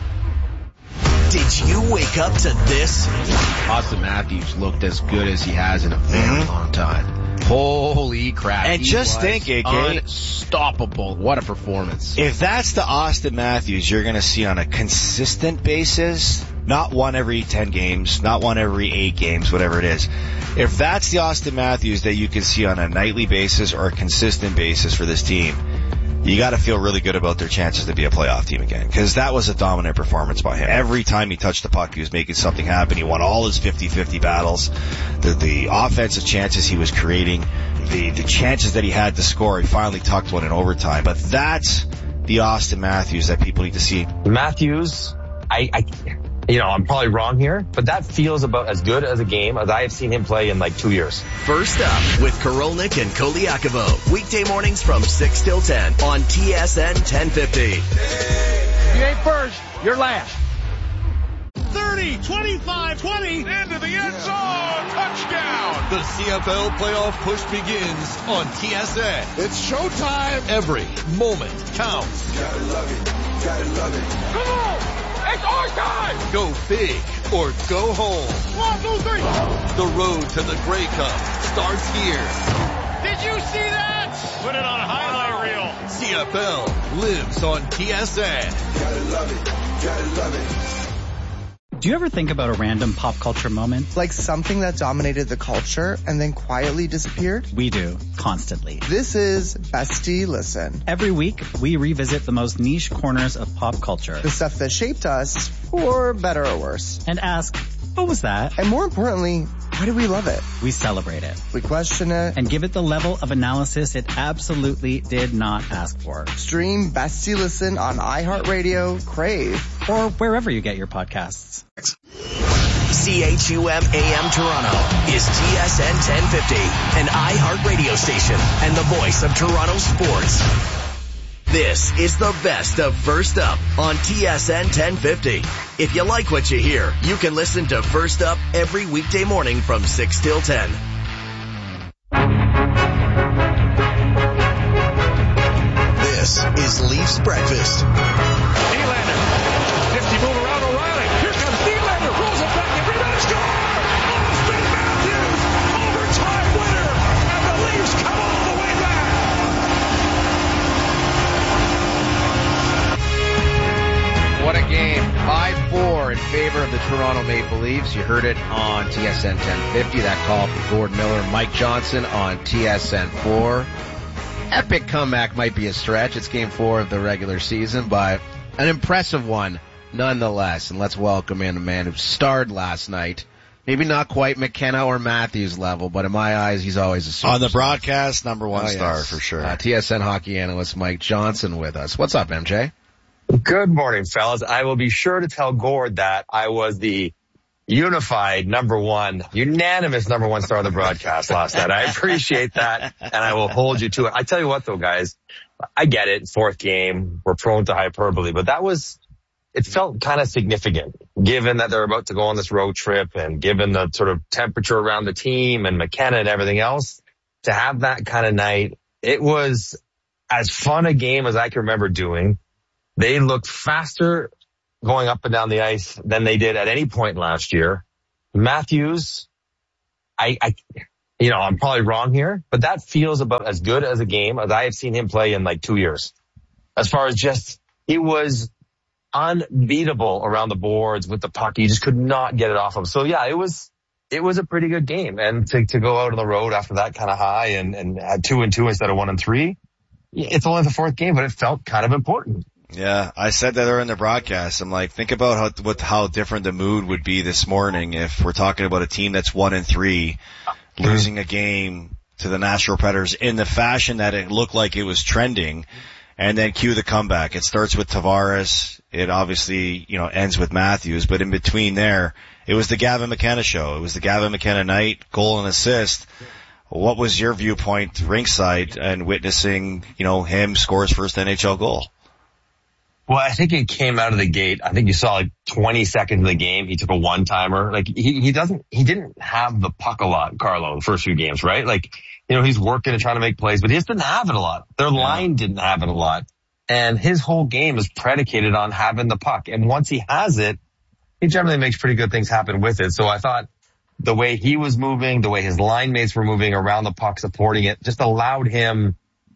Did you wake up to this? Austin Matthews looked as good as he has in a very Mm-hmm. long time. Holy crap. And he just was think, A K, unstoppable. What a performance. if that's the Austin Matthews you're going to see on a consistent basis, not one every ten games, not one every eight games, whatever it is. If that's the Austin Matthews that you can see on a nightly basis or a consistent basis for this team, you got to feel really good about their chances to be a playoff team again, because that was a dominant performance by him. Every time he touched the puck, he was making something happen. He won all his fifty-fifty battles. The, the offensive chances he was creating, the, the chances that he had to score, he finally tucked one in overtime. But that's the Austin Matthews that people need to see. Matthews, I, I, you know, I'm probably wrong here, but that feels about as good as a game as I have seen him play in like two years. First up with Korolnik and Koliakovo. Weekday mornings from six till ten on T S N ten fifty. You ain't first, you're last. thirty, twenty-five, twenty, into the end zone, touchdown! The C F L playoff push begins on T S N. It's showtime. Every moment counts. Gotta love it, gotta love it. Come on! It's our time! Go big or go home. One, two, three. The road to the Grey Cup starts here. Did you see that? Put it on a highlight reel. C F L lives on T S N. Gotta love it, gotta love it. Do you ever think about a random pop culture moment? Like something that dominated the culture and then quietly disappeared? We do, constantly. This is Bestie Listen. Every week, we revisit the most niche corners of pop culture. The stuff that shaped us, for better or worse. And ask, what was that? And more importantly, why do we love it? We celebrate it. We question it. And give it the level of analysis it absolutely did not ask for. Stream Bestie Listen on iHeartRadio, Crave, or wherever you get your podcasts. C H U M A M Toronto is T S N ten fifty, an iHeart radio station and the voice of Toronto sports. This is the best of First Up on T S N ten fifty. If you like what you hear, you can listen to First Up every weekday morning from six till ten. This is Leafs Breakfast. Nylander, fifty move around O'Reilly. Here comes Nylander, rolls it back, the rebound, score! Austin Matthews, overtime winner, and the Leafs come all the way back. What a game. five four in favor of the Toronto Maple Leafs. You heard it on T S N ten fifty. That call for Gord Miller, Mike Johnson on T S N four. Epic comeback might be a stretch. It's game four of the regular season, but an impressive one nonetheless. And let's welcome in a man who starred last night. Maybe not quite McKenna or Matthews level, but in my eyes, he's always a superstar. On the broadcast, number one oh, star yes. for sure. Uh, T S N hockey analyst Mike Johnson with us. What's up, M J? Good morning, fellas. I will be sure to tell Gord that I was the unified number one, unanimous number one star of the broadcast last night. I appreciate that, and I will hold you to it. I tell you what, though, guys, I get it. Fourth game, we're prone to hyperbole, but that was, it felt kind of significant, given that they're about to go on this road trip and given the sort of temperature around the team and McKenna and everything else. To have that kind of night, it was as fun a game as I can remember doing. They looked faster going up and down the ice than they did at any point last year. Matthews, I, I, you know, I'm probably wrong here, but that feels about as good as a game as I have seen him play in like two years. As far as just, he was unbeatable around the boards with the puck. You just could not get it off him. So yeah, it was, it was a pretty good game. And to, to go out on the road after that kind of high and, and had two and two instead of one and three, it's only the fourth game, but it felt kind of important. Yeah, I said that during the broadcast. I'm like, think about how what how different the mood would be this morning if we're talking about a team that's one and three, losing a game to the Nashville Predators in the fashion that it looked like it was trending, and then cue the comeback. It starts with Tavares. It obviously, you know, ends with Matthews, but in between there, it was the Gavin McKenna show. It was the Gavin McKenna night, goal and assist. What was your viewpoint ringside and witnessing, you know, him score his first N H L goal? Well, I think it came out of the gate. I think you saw like twenty seconds of the game. He took a one-timer. Like he, he doesn't, he didn't have the puck a lot, Carlo, the first few games, right? Like, you know, he's working and trying to make plays, but he just didn't have it a lot. Their line didn't have it a lot. And his whole game is predicated on having the puck. And once he has it, he generally makes pretty good things happen with it. So I thought the way he was moving, the way his line mates were moving around the puck, supporting it, just allowed him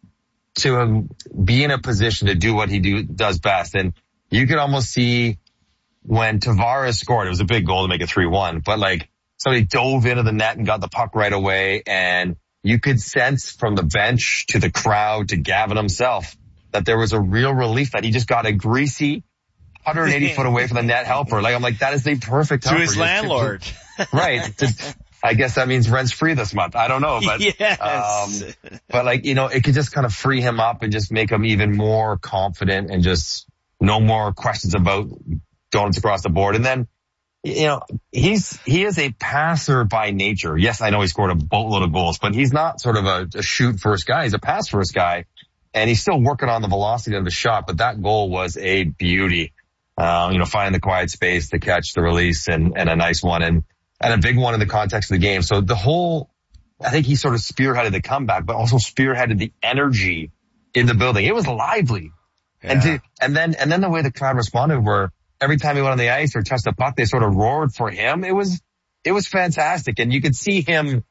to be in a position to do what he do, does best. And you could almost see when Tavares scored, it was a big goal to make it three one, but like somebody dove into the net and got the puck right away. And you could sense from the bench to the crowd to Gavin himself that there was a real relief that he just got a greasy one hundred eighty foot away from the net helper. Like, I'm like, that is the perfect helper. To his landlord. To, to, right. To, I guess that means rent's free this month. I don't know, but, yes. um, but like, you know, it could just kind of free him up and just make him even more confident and just no more questions about donuts across the board. And then, you know, he's, he is a passer by nature. Yes, I know he scored a boatload of goals, but he's not sort of a, a shoot first guy. He's a pass first guy, and he's still working on the velocity of the shot, but that goal was a beauty. Uh, you know, finding the quiet space to catch the release and, and a nice one. And, and a big one in the context of the game. So the whole, I think he sort of spearheaded the comeback, but also spearheaded the energy in the building. It was lively. Yeah. And to, and then, and then the way the crowd responded where every time he went on the ice or touched the puck, they sort of roared for him. It was, it was fantastic. And you could see him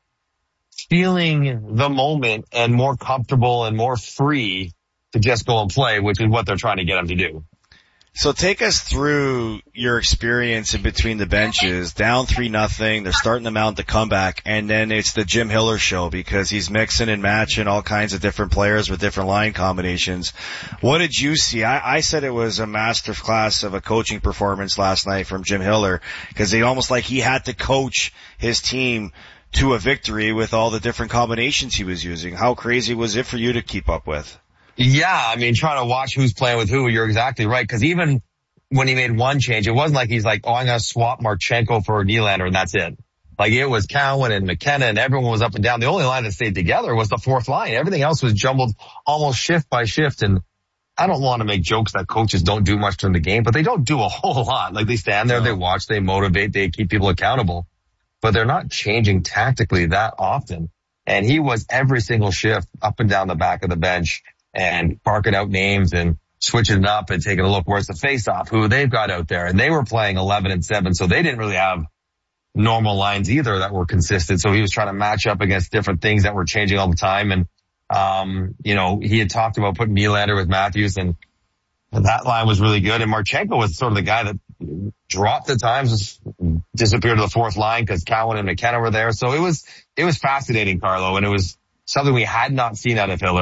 feeling the moment and more comfortable and more free to just go and play, which is what they're trying to get him to do. So take us through your experience in between the benches, down three nothing. They're starting to mount the comeback, and then it's the Jim Hiller show because he's mixing and matching all kinds of different players with different line combinations. What did you see? I, I said it was a masterclass of a coaching performance last night from Jim Hiller because he almost like he had to coach his team to a victory with all the different combinations he was using. How crazy was it for you to keep up with? Yeah, I mean, trying to watch who's playing with who, you're exactly right. Because even when he made one change, it wasn't like he's like, oh, I'm going to swap Marchenko for Nylander and that's it. Like, it was Cowan and McKenna and everyone was up and down. The only line that stayed together was the fourth line. Everything else was jumbled almost shift by shift. And I don't want to make jokes that coaches don't do much during the game, but they don't do a whole lot. Like, they stand there, they watch, they motivate, they keep people accountable. But they're not changing tactically that often. And he was every single shift up and down the back of the bench and barking out names and switching it up and taking a look. Where's the face-off? Who they've got out there? And they were playing eleven and seven, so they didn't really have normal lines either that were consistent. So he was trying to match up against different things that were changing all the time. And, um, you know, he had talked about putting Nylander with Matthews, and that line was really good. And Marchenko was sort of the guy that dropped at times, disappeared to the fourth line because Cowan and McKenna were there. So it was, it was fascinating, Carlo, and it was something we had not seen out of Hiller.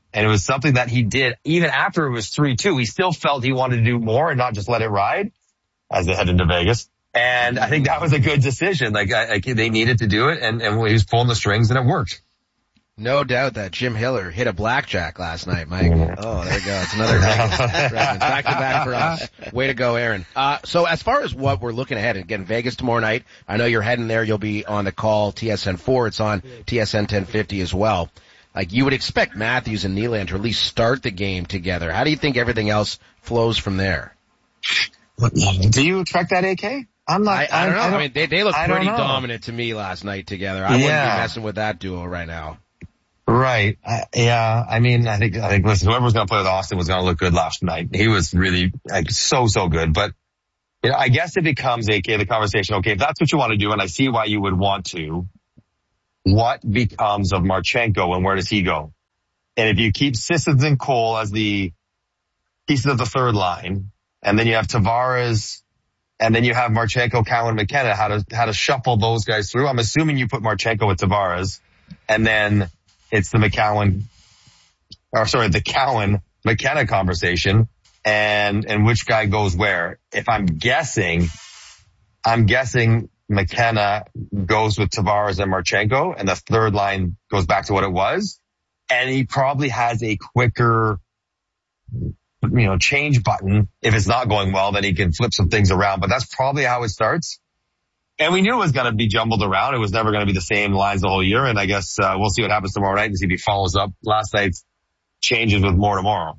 And it was something that he did even after it was three two. He still felt he wanted to do more and not just let it ride as they head into Vegas. And I think that was a good decision. Like, I, I, they needed to do it, and, and he was pulling the strings, and it worked. No doubt that Jim Hiller hit a blackjack last night, Mike. Oh, there you go. It's another back to back for us. Way to go, Aaron. Uh, so as far as what we're looking ahead, again, Vegas tomorrow night. I know you're heading there. You'll be on the call, T S N four. It's on T S N ten fifty as well. Like, you would expect Matthews and Nylander to at least start the game together. How do you think everything else flows from there? Do you expect that, A K? I'm not. I, I don't know. I, I, don't, I mean, they, they look pretty dominant to me last night together. I yeah. wouldn't be messing with that duo right now. Right. Uh, yeah. I mean, I think, I think, listen, whoever was going to play with Austin was going to look good last night. He was really, like, so, so good. But, you know, I guess it becomes, A K, the conversation, okay, if that's what you want to do, and I see why you would want to, what becomes of Marchenko and where does he go? And if you keep Sissons and Cole as the pieces of the third line, and then you have Tavares, and then you have Marchenko, Cowan, McKenna, how to, how to shuffle those guys through. I'm assuming you put Marchenko with Tavares, and then it's the McCowan, or sorry, the Cowan McKenna conversation, and, and which guy goes where. If I'm guessing, I'm guessing McKenna goes with Tavares and Marchenko, and the third line goes back to what it was. And he probably has a quicker, you know, change button. If it's not going well, then he can flip some things around. But that's probably how it starts. And we knew it was going to be jumbled around. It was never going to be the same lines the whole year. And I guess uh, we'll see what happens tomorrow night and see if he follows up last night's changes with more tomorrow.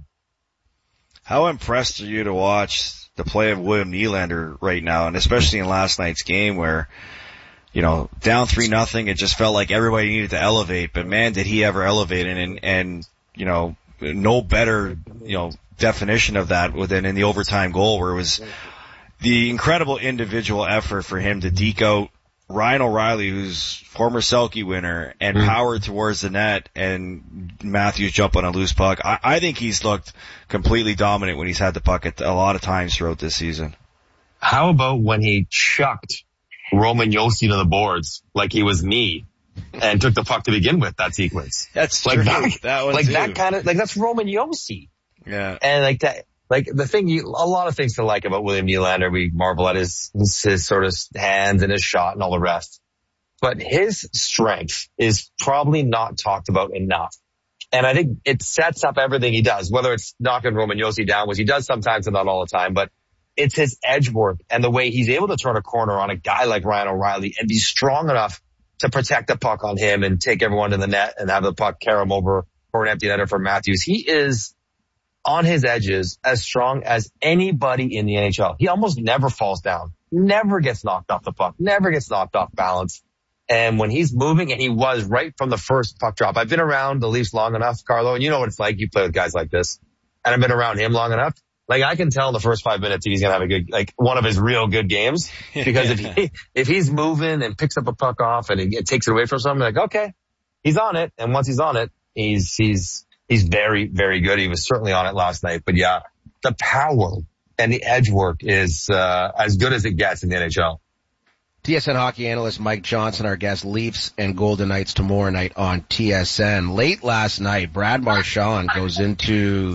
How impressed are you to watch the play of William Nylander right now, and especially in last night's game where, you know, down three nothing, it just felt like everybody needed to elevate, but man, did he ever elevate, and, and, and you know, no better, you know, definition of that within in the overtime goal where it was the incredible individual effort for him to deke out Ryan O'Reilly, who's former Selke winner, and mm. power towards the net, and Matthews jump on a loose puck. I, I think he's looked completely dominant when he's had the puck at a lot of times throughout this season. How about when he chucked Roman Josi to the boards like he was me and took the puck to begin with, that sequence? That's like true. That, that one like too. that kind of, like that's Roman Josi. Yeah. And like that, like the thing, you, a lot of things to like about William Nylander. We marvel at his, his, his sort of hands and his shot and all the rest. But his strength is probably not talked about enough. And I think it sets up everything he does, whether it's knocking Roman Josi down, which he does sometimes and not all the time, but it's his edge work and the way he's able to turn a corner on a guy like Ryan O'Reilly and be strong enough to protect the puck on him and take everyone to the net and have the puck carry him over for an empty netter for Matthews. He is on his edges as strong as anybody in the N H L. He almost never falls down, never gets knocked off the puck, never gets knocked off balance. And when he's moving, and he was right from the first puck drop. I've been around the Leafs long enough, Carlo, and you know what it's like. You play with guys like this. And I've been around him long enough. Like, I can tell in the first five minutes if he's going to have a good, like, one of his real good games. Because if he, if he's moving and picks up a puck off and it, it takes it away from someone, like, okay, he's on it. And once he's on it, he's, he's, he's very, very good. He was certainly on it last night. But yeah, the power and the edge work is, uh, as good as it gets in the N H L. T S N hockey analyst Mike Johnson, our guest. Leafs and Golden Knights tomorrow night on T S N. Late last night, Brad Marchand goes into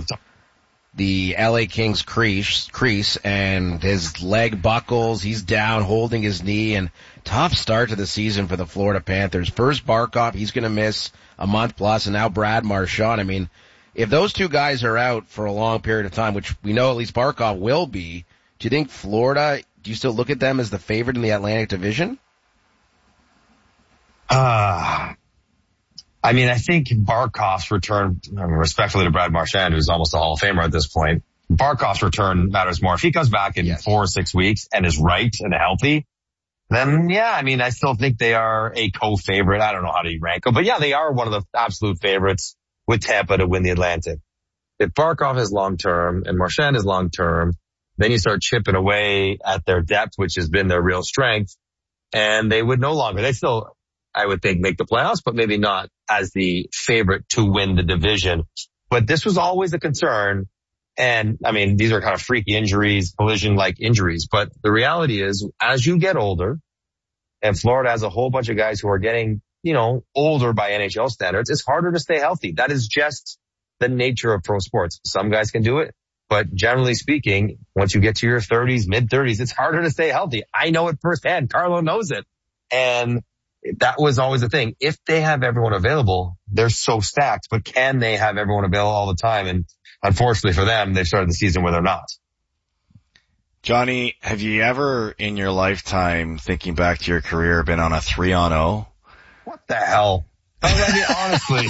the L A Kings crease, crease and his leg buckles. He's down, holding his knee, and tough start to the season for the Florida Panthers. First Barkov, he's going to miss a month plus, and now Brad Marchand. I mean, if those two guys are out for a long period of time, which we know at least Barkov will be, do you think Florida, do you still look at them as the favorite in the Atlantic Division? Uh, I mean, I think Barkov's return, I mean, respectfully to Brad Marchand, who's almost a Hall of Famer at this point, Barkov's return matters more. If he comes back in yes. four or six weeks and is right and healthy, then yeah, I mean, I still think they are a co-favorite. I don't know how to rank them, but yeah, they are one of the absolute favorites with Tampa to win the Atlantic. If Barkov is long-term and Marchand is long-term, then you start chipping away at their depth, which has been their real strength, and they would no longer, they still, I would think, make the playoffs, but maybe not as the favorite to win the division. But this was always a concern. And I mean, these are kind of freaky injuries, collision-like injuries. But the reality is, as you get older, and Florida has a whole bunch of guys who are getting, you know, older by N H L standards, it's harder to stay healthy. That is just the nature of pro sports. Some guys can do it, but generally speaking, once you get to your thirties, mid thirties, it's harder to stay healthy. I know it firsthand. Carlo knows it. And that was always the thing. If they have everyone available, they're so stacked, but can they have everyone available all the time? And unfortunately for them, they started the season where they're not. Johnny, have you ever in your lifetime, thinking back to your career, been on a three on oh? What the hell? I mean, honestly,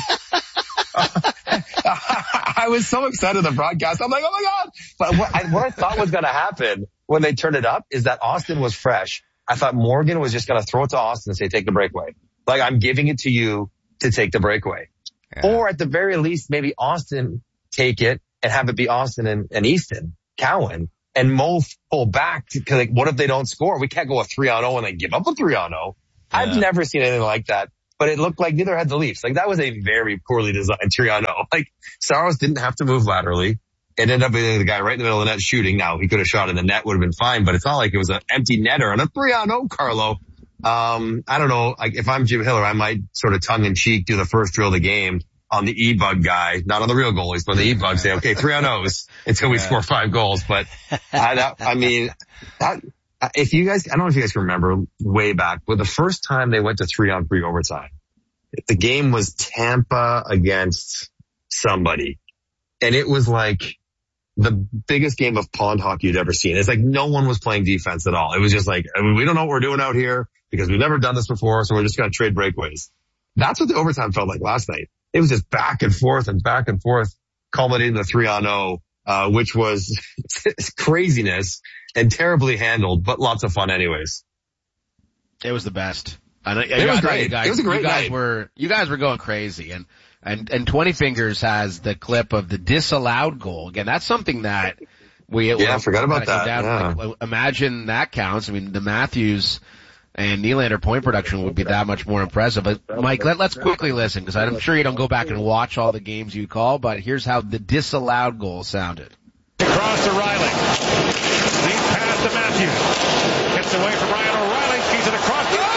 I was so excited the broadcast. I'm like, oh my God. But what I, what I thought was going to happen when they turned it up is that Austin was fresh. I thought Morgan was just going to throw it to Austin and say, take the breakaway. Like, I'm giving it to you to take the breakaway. Yeah. Or at the very least, maybe Austin take it and have it be Austin and, and Easton, Cowan, and Mo pull back. To, like, what if they don't score? We can't go a three on oh and then give up a three on oh. Yeah. I've never seen anything like that. But it looked like neither had the Leafs. Like, that was a very poorly designed three on oh. Like, Saros didn't have to move laterally. It ended up being the guy right in the middle of the net shooting. Now, he could have shot in the net, would have been fine, but it's not like it was an empty netter and a three on oh, Carlo. Um, I don't know. Like, if I'm Jim Hiller, I might sort of tongue in cheek do the first drill of the game on the E-bug guy, not on the real goalies, but the E-bug say, okay, three on ohs until we yeah. score five goals. But I, that, I mean, that, if you guys, I don't know if you guys can remember way back, but the first time they went to three on three overtime, the game was Tampa against somebody. And it was like the biggest game of pond hockey you'd ever seen. It's like no one was playing defense at all. It was just like, I mean, we don't know what we're doing out here because we've never done this before, so we're just going to trade breakaways. That's what the overtime felt like last night. It was just back and forth and back and forth, culminating in the three on oh, uh, which was craziness and terribly handled, but lots of fun anyways. It was the best. I, it was great. Guys, it was a great you guys night. Were, you guys were going crazy. And, and, and twenty Fingers has the clip of the disallowed goal. Again, that's something that we, yeah, I forgot about that. Down, yeah. like, imagine that counts. I mean, the Matthews and Nylander point production would be that much more impressive. But Mike, let, let's quickly listen, because I'm sure you don't go back and watch all the games you call, but here's how the disallowed goal sounded. Across to Riley. Deep pass to Matthews. Gets away from Ryan O'Reilly. Keys it across. Oh!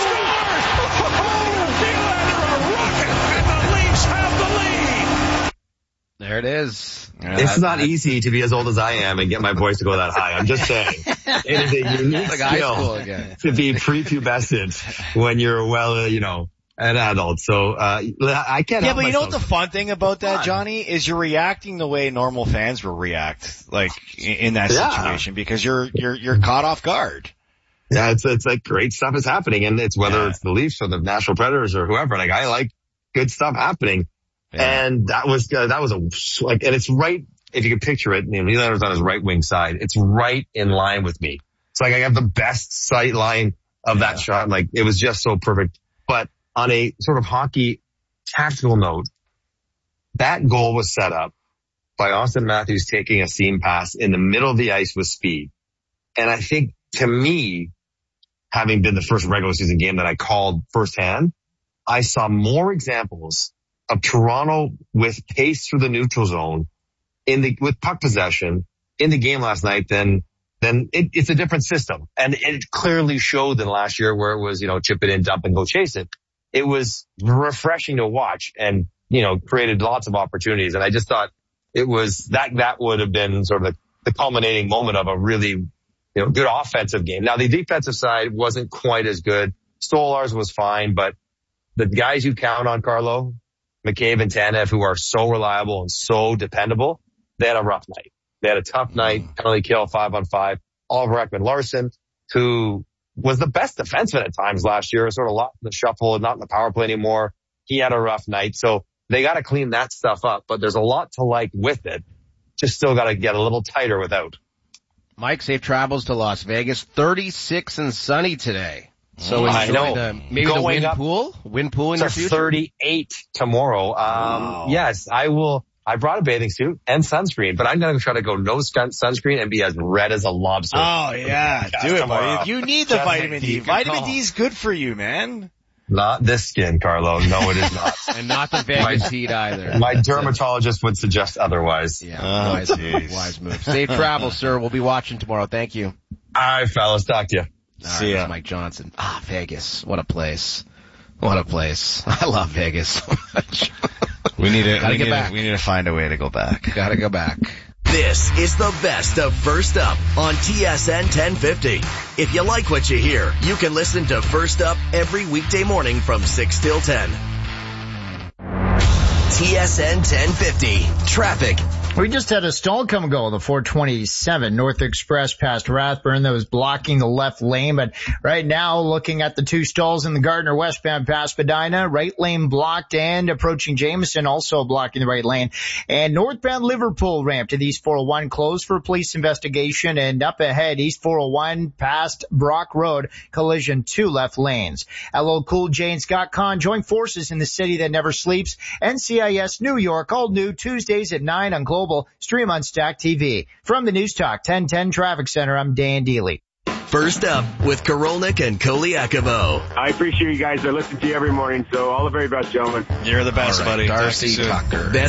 There it is. It's not easy to be as old as I am and get my voice to go that high. I'm just saying. It is a unique like skill to be prepubescent when you're, well, you know, an adult. So, uh, I can't Yeah, help but you know what myself. the fun thing about that, Johnny, is you're reacting the way normal fans will react, like, in, in that Yeah. situation, because you're, you're, you're caught off guard. Yeah, it's, it's like great stuff is happening, and it's whether Yeah. it's the Leafs or the Nashville Predators or whoever, like, I like good stuff happening. Yeah. And that was, uh, that was a, like, and it's right, if you can picture it, you know, Nylander's on his right wing side. It's right in line with me. It's like I have the best sight line of that shot. Like, it was just so perfect. But on a sort of hockey tactical note, that goal was set up by Austin Matthews taking a seam pass in the middle of the ice with speed. And I think, to me, having been the first regular season game that I called firsthand, I saw more examples of Toronto with pace through the neutral zone in the, with puck possession in the game last night than, than it, it's a different system. And it clearly showed than last year where it was, you know, chip it in, dump and go chase it. It was refreshing to watch and, you know, created lots of opportunities. And I just thought it was that, that would have been sort of the, the culminating moment of a really, you know, good offensive game. Now the defensive side wasn't quite as good. Stolarz was fine, but the guys you count on, Carlo, McCabe and Tanev, who are so reliable and so dependable, they had a rough night. They had a tough night, penalty kill, five on five. Oliver Ekman-Larsson, who was the best defenseman at times last year, sort of lost in the shuffle, not in the power play anymore. He had a rough night. So they got to clean that stuff up, but there's a lot to like with it. Just still got to get a little tighter without. Mike, safe travels to Las Vegas. thirty-six and sunny today. So I enjoy know. the, maybe Going the wind up, pool, wind pool in it's your a future. thirty-eight tomorrow. Um, wow. Yes, I will. I brought a bathing suit and sunscreen, but I'm going to try to go no sun- sunscreen and be as red as a lobster. Oh yeah, do it, buddy. You need the Just vitamin D. good Vitamin call. D is good for you, man. Not this skin, Carlo. No, it is not. And not the Vegas heat either. My dermatologist would suggest otherwise. Yeah, Oh, wise, wise move. Safe travel, sir. We'll be watching tomorrow. Thank you. All right, fellas. Talk to you. All See right, ya. Mike Johnson. Ah, Vegas. What a place. What a place. I love Vegas so much. We need to, Gotta we get need back. To, we need to find a way to go back. Gotta go back. This is the best of First Up on T S N ten fifty. If you like what you hear, you can listen to First Up every weekday morning from six till ten. T S N ten fifty. Traffic. We just had a stall come and go, the four twenty-seven North Express past Rathburn that was blocking the left lane. But right now, looking at the two stalls in the Gardner westbound past Spadina, right lane blocked and approaching Jameson also blocking the right lane. And northbound Liverpool ramp to the East four oh one closed for police investigation, and up ahead, East four oh one past Brock Road, collision two left lanes. L L Cool J and Scott Conn join forces in the city that never sleeps. N C I S New York, all new Tuesdays at nine on Global. Stream on Stack T V. From the News Talk ten ten Traffic Center, I'm Dan Deely. First Up with Korolnik and Koliakovo. I appreciate you guys. I listen to you every morning, so all the very best, gentlemen. You're the best, All right, buddy. Darcy Tucker. Best